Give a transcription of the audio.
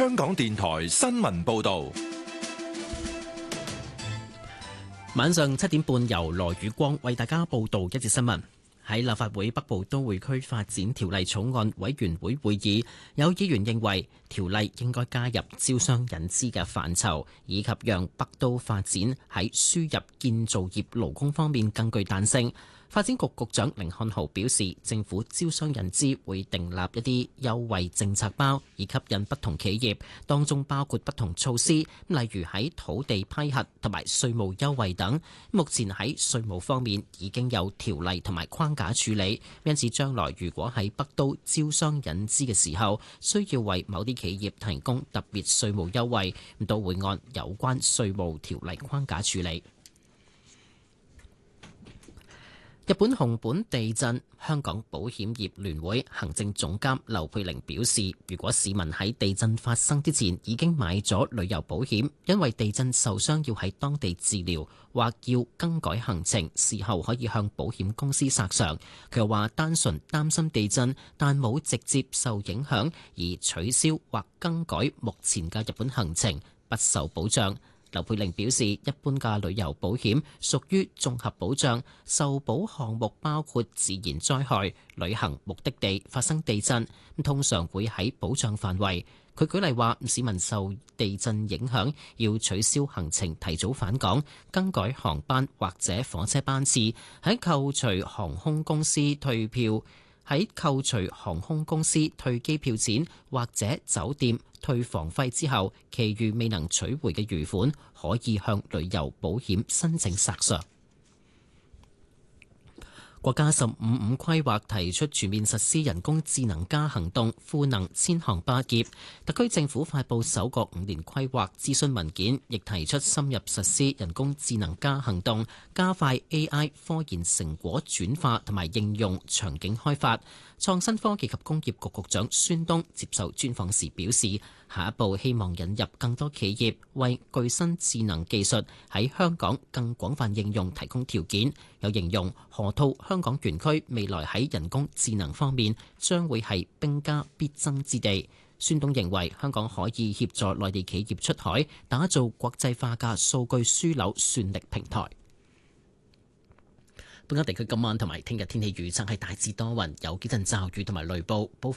香港電台新聞報道。 晚上7點半，由羅宇光為大家報道一節新聞。喺立法會北部都會區發展條例草案委員會會議，有議員認為條例應該加入招商引資嘅範疇，以及讓北都發展喺輸入建造業勞工方面更具彈性。發展局局長甯漢豪表示，政府招商引資會訂立一啲優惠政策包，以吸引不同企業，當中包括不同措施，例如喺土地批核同埋稅務優惠等。目前喺稅務方面已經有條例同埋框架處理，因此將來如果喺北都招商引資嘅時候，需要為某啲企業提供特別稅務優惠，都會按有關稅務條例框架處理。日本熊本地震，香港保險業聯會行政總監劉佩玲表示，如果市民喺地震發生之前已經買咗旅遊保險，因為地震受傷要喺當地治療或要更改行程，事後可以向保險公司索償。佢又話單純擔心地震，但冇直接受影響而取消或更改目前嘅日本行程，不受保障。劉佩玲表示，一般嘅旅遊保險屬於綜合保障，受保項目包括自然災害、旅行目的地發生地震，通常會喺保障範圍。佢舉例話，市民受地震影響要取消行程、提早返港、更改航班或者火車班次，喺扣除航空公司退機票錢或者酒店退房費之後，其餘未能取回嘅餘款，可以向旅遊保險申請索償。國家15.5規劃提出全面實施人工智能加行動，賦能千行百業。特區政府發布首個5年規劃諮詢文件，亦提出深入實施人工智能加行動，加快 AI 科研成果轉化同埋應用場景開發。創新科技及工業局局長孫東接受專訪時表示，下一步希望引入更多企業，為具新智能技術喺香港更廣泛應用提供條件。有形容河套香港園區未來喺人工智能方面將會係兵家必爭之地。孫東認為香港可以協助內地企業出海，打造國際化嘅數據樞紐算力平台。本港地區今晚同埋聽日天氣預測係大致多雲，有幾陣驟雨同埋雷暴。